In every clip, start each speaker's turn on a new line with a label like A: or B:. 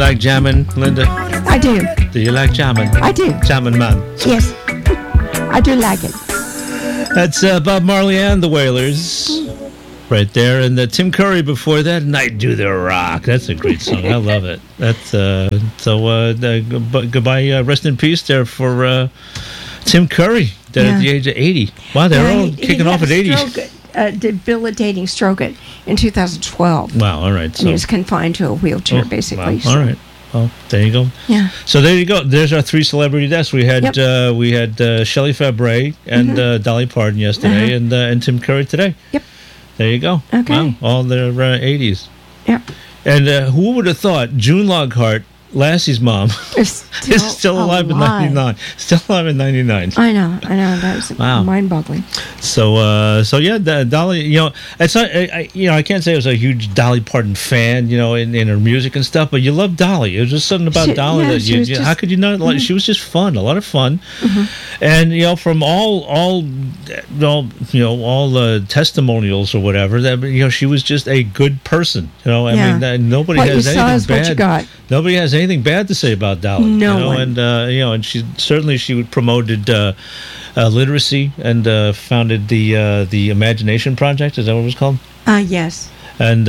A: like jamming, Linda?
B: I do.
A: Do you like jamming?
B: I do.
A: Jamming man.
B: Yes. I do like it.
A: That's Bob Marley and the Wailers. Right there, and Tim Curry before that, "Night Do the Rock." That's a great song. I love it. That's goodbye, rest in peace there for Tim Curry, dead at the age of 80. Wow, they're all kicking off at 80.
B: Debilitating stroke in 2012.
A: Wow, all right.
B: And he was confined to a wheelchair, basically.
A: Wow. All right. Well, there you go.
B: Yeah.
A: So there you go. There's our three celebrity deaths. We had Shelley Fabre and Dolly Parton yesterday, and Tim Curry today.
B: Yep.
A: There you go.
B: Okay.
A: Wow, all their 80s.
B: Yep.
A: And who would have thought June Lockhart, Lassie's mom, is still alive in 99. Still alive in 99.
B: I know. That's mind-boggling.
A: So yeah, Dolly. It's not. I can't say I was a huge Dolly Parton fan. In her music and stuff. But you love Dolly. It was just something about Dolly that how could you not? Mm-hmm. She was just fun. A lot of fun. Mm-hmm. And from all testimonials or whatever, that she was just a good person. I mean, nobody has anything bad. What you got. Nobody has anything bad to say about Dolly.
B: No one.
A: And and she promoted literacy and founded the Imagination Project. Is that what it was called?
B: Yes.
A: And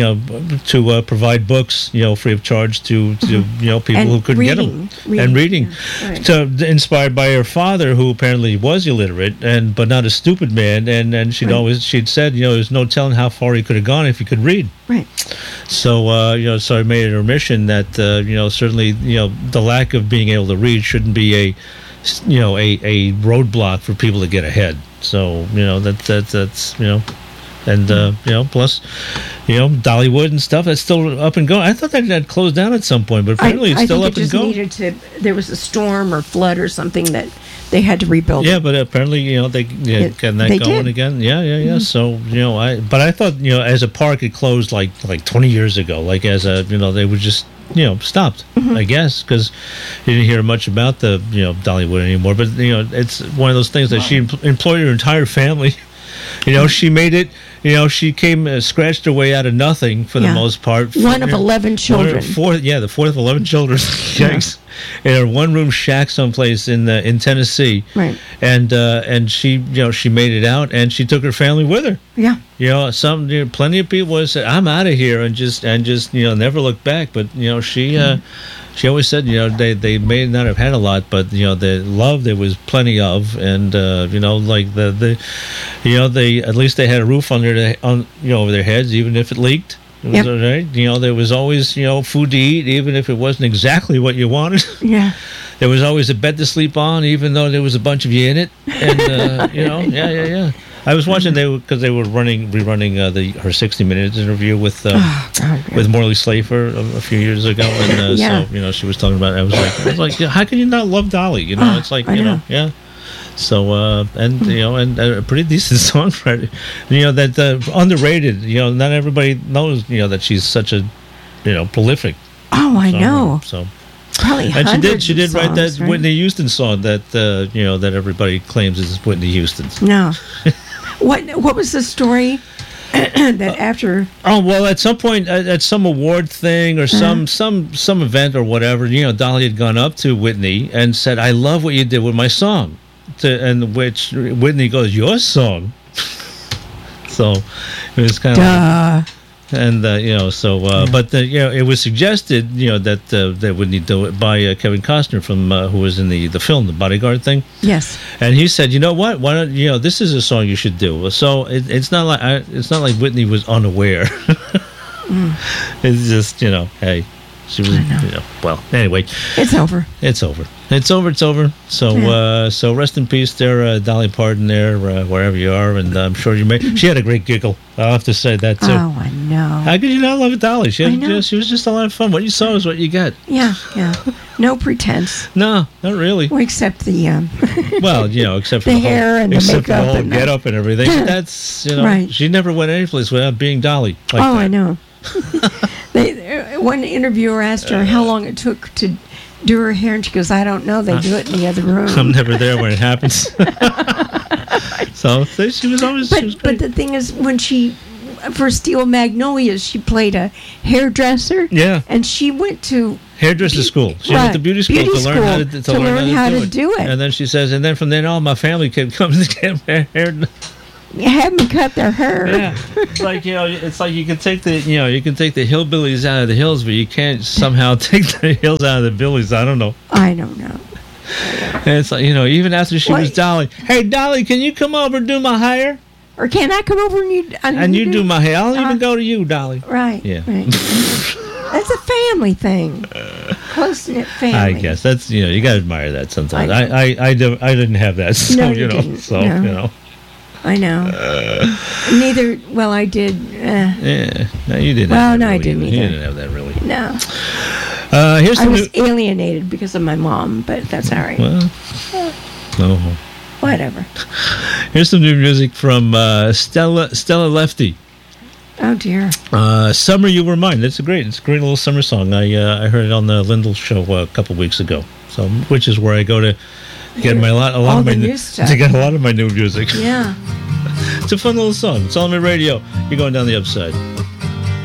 A: to provide books, free of charge to people who couldn't get them, and reading. Yeah, right. So inspired by her father, who apparently was illiterate but not a stupid man, and she'd said there's no telling how far he could have gone if he could read.
B: Right.
A: So so I made it her mission that certainly the lack of being able to read shouldn't be a roadblock for people to get ahead. So that's and plus Dollywood and stuff that's still up and going. I thought that had closed down at some point, but apparently it's still up and going.
B: There was a storm or flood or something that they had to rebuild.
A: Yeah, but apparently they got that going again. Yeah. Mm-hmm. So I thought as a park it closed like 20 years ago. Like as a they were just stopped. Mm-hmm. I guess because you didn't hear much about the Dollywood anymore. But it's one of those things that she employed her entire family. She made it. She came scratched her way out of nothing for the most part.
B: One of 11 children.
A: The fourth of 11 children. Yikes! In a one-room shack someplace in Tennessee.
B: Right.
A: And she made it out, and she took her family with her.
B: Yeah.
A: Plenty of people said, "I'm out of here," and just never looked back. But she always said, they may not have had a lot, but the love there was plenty of, and like they at least they had a roof over their heads, even if it leaked. It was all right. There was always food to eat, even if it wasn't exactly what you wanted.
B: Yeah.
A: There was always a bed to sleep on, even though there was a bunch of you in it, and yeah. I was watching because they were rerunning her 60 Minutes interview with Morley Slafer a few years ago, and so she was talking about it. I was like, how can you not love Dolly? It's like yeah. So and a pretty decent songwriter. That underrated. Not everybody knows that she's such a prolific.
B: Oh, I know.
A: So.
B: Probably
A: and she did write that
B: right?
A: Whitney Houston song that that everybody claims is Whitney Houston's.
B: No. What was the story that after?
A: Oh well, at some point at some award thing or some event or whatever, Dolly had gone up to Whitney and said, "I love what you did with my song," and which Whitney goes, "Your song." So it was kind of. And but it was suggested that Whitney do it by Kevin Costner from who was in the film The Bodyguard thing.
B: Yes.
A: And he said, what? Why don't this is a song you should do. So it's not like Whitney was unaware. It's just hey. She was, well, anyway.
B: It's over.
A: It's over. So rest in peace there, Dolly Parton there, wherever you are. And I'm sure she had a great giggle. I'll have to say that, too.
B: Oh, I know.
A: How could you not love Dolly? She was just a lot of fun. What you saw is what you get.
B: Yeah. No pretense.
A: No, not really.
B: Well, except the...
A: well, except for
B: the hair and the makeup.
A: The whole get-up and everything. That's,
B: right.
A: She never went anyplace without being Dolly. Like
B: that.
A: I
B: know. One interviewer asked her how long it took to do her hair, and she goes, "I don't know. They do it in the other room."
A: I'm never there when it happens. So she was always.
B: But the thing is, when she for Steel Magnolias, she played a hairdresser.
A: Yeah.
B: And she went to
A: hairdresser school. She went to beauty school to learn how to do it. And then she says, and then from then on, my family kept coming to get my hair.
B: You have them cut their hair.
A: Yeah, it's like it's like you can take the hillbillies out of the hills, but you can't somehow take the hills out of the billies. I don't know.
B: I don't know.
A: And it's like even after she was Dolly. Hey, Dolly, can you come over and do my hair?
B: Or can I come over and you
A: do my hair? I'll even go to you, Dolly.
B: Right.
A: Yeah.
B: Right. That's a family thing. Close-knit family.
A: I guess that's you got to admire that sometimes. I didn't have that. So,
B: no, you didn't.
A: So
B: no. I know. Neither. Well, I did.
A: Yeah. No, you didn't.
B: Well, no, I didn't either.
A: You didn't have that really.
B: No.
A: I
B: was alienated because of my mom, but that's all right.
A: Well, no.
B: Whatever.
A: Here's some new music from Stella Lefty.
B: Oh dear.
A: "Summer You Were Mine." It's a great little summer song. I heard it on the Lindell show a couple weeks ago. So, which is where I go to get a lot of my new music.
B: Yeah.
A: It's a fun little song. It's on my radio. You're going down the upside.